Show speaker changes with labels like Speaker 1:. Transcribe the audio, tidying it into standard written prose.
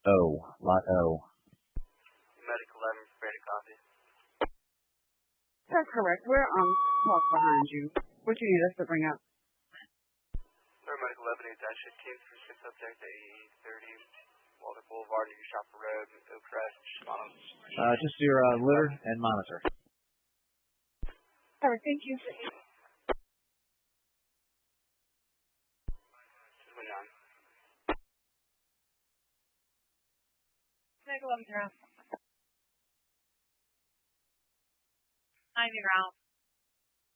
Speaker 1: Lot O.
Speaker 2: Medic 11, prepare to copy.
Speaker 3: That's correct. We're close behind you. What you need us to bring up?
Speaker 2: Medic 11, attention, came through 6 subject at 8:30, Walter Boulevard, New Shopper Road, Oakcrest, Toronto.
Speaker 1: Just your litter and monitor.
Speaker 3: All right, thank you.
Speaker 4: Medic 11, you're out. 9, you're out.